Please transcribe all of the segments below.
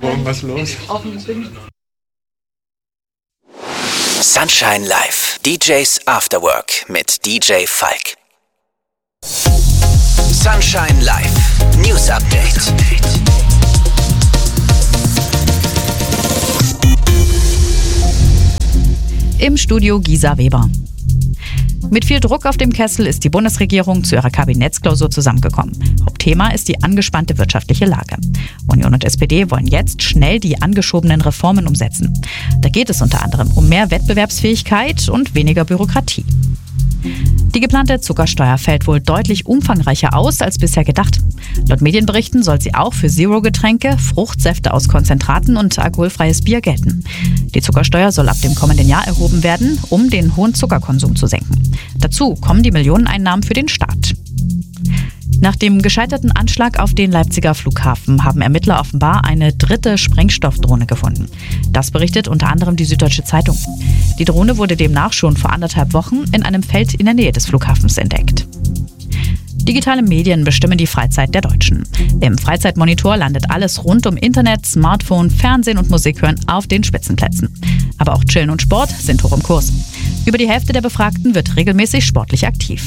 Was los? Sunshine Live. DJs After Work mit DJ Falk. Sunshine Live. News Update. Im Studio Gisa Weber. Mit viel Druck auf dem Kessel ist die Bundesregierung zu ihrer Kabinettsklausur zusammengekommen. Hauptthema ist die angespannte wirtschaftliche Lage. Union und SPD wollen jetzt schnell die angeschobenen Reformen umsetzen. Da geht es unter anderem um mehr Wettbewerbsfähigkeit und weniger Bürokratie. Die geplante Zuckersteuer fällt wohl deutlich umfangreicher aus als bisher gedacht. Laut Medienberichten soll sie auch für Zero-Getränke, Fruchtsäfte aus Konzentraten und alkoholfreies Bier gelten. Die Zuckersteuer soll ab dem kommenden Jahr erhoben werden, um den hohen Zuckerkonsum zu senken. Dazu kommen die Millioneneinnahmen für den Staat. Nach dem gescheiterten Anschlag auf den Leipziger Flughafen haben Ermittler offenbar eine dritte Sprengstoffdrohne gefunden. Das berichtet unter anderem die Süddeutsche Zeitung. Die Drohne wurde demnach schon vor 1,5 Wochen in einem Feld in der Nähe des Flughafens entdeckt. Digitale Medien bestimmen die Freizeit der Deutschen. Im Freizeitmonitor landet alles rund um Internet, Smartphone, Fernsehen und Musik hören auf den Spitzenplätzen. Aber auch Chillen und Sport sind hoch im Kurs. Über die Hälfte der Befragten wird regelmäßig sportlich aktiv.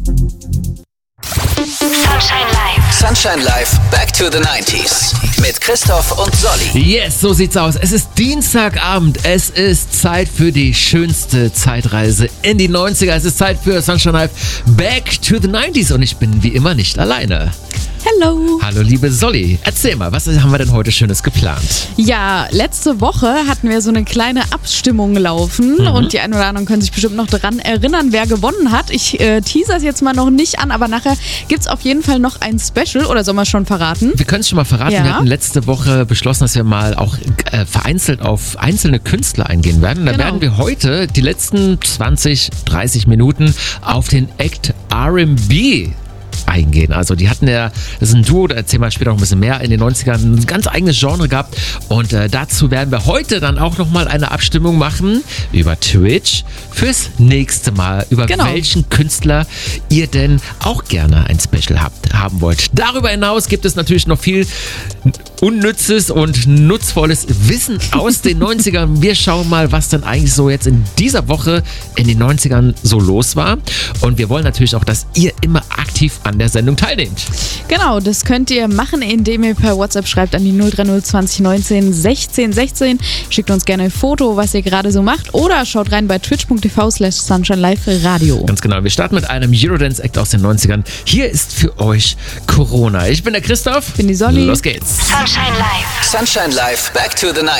Sunshine Live. Sunshine Live. Back to the 90s. Mit Christoph und Solly. Yes, so sieht's aus. Es ist Dienstagabend. Es ist Zeit für die schönste Zeitreise in die 90er. Es ist Zeit für Sunshine Live. Back to the 90s. Und ich bin wie immer nicht alleine. Hallo. Hallo, liebe Solly. Erzähl mal, was haben wir denn heute Schönes geplant? Ja, letzte Woche hatten wir so eine kleine Abstimmung laufen und die einen oder anderen können sich bestimmt noch daran erinnern, wer gewonnen hat. Ich teaser es jetzt mal noch nicht an, aber nachher gibt es auf jeden Fall noch ein Special, oder soll man schon verraten? Wir können es schon mal verraten. Ja. Wir hatten letzte Woche beschlossen, dass wir mal auch vereinzelt auf einzelne Künstler eingehen werden. Da werden wir heute die letzten 20, 30 Minuten auf den Act R&B eingehen. Also die hatten ja, das ist ein Duo, da erzählen wir später noch ein bisschen mehr, in den 90ern ein ganz eigenes Genre gehabt und dazu werden wir heute dann auch nochmal eine Abstimmung machen über Twitch fürs nächste Mal, über welchen Künstler ihr denn auch gerne ein Special haben wollt. Darüber hinaus gibt es natürlich noch viel unnützes und nutzvolles Wissen aus den 90ern. Wir schauen mal, was dann eigentlich so jetzt in dieser Woche in den 90ern so los war. Und wir wollen natürlich auch, dass ihr immer aktiv an der Sendung teilnehmt. Genau, das könnt ihr machen, indem ihr per WhatsApp schreibt an die 030 20 19 16 16. Schickt uns gerne ein Foto, was ihr gerade so macht, oder schaut rein bei twitch.tv/SunshineLive-Radio. Ganz genau, wir starten mit einem Eurodance-Act aus den 90ern. Hier ist für euch Corona. Ich bin der Christoph. Ich bin die Solly. Los geht's. Sunshine Live. Sunshine Live. Back to the 90s.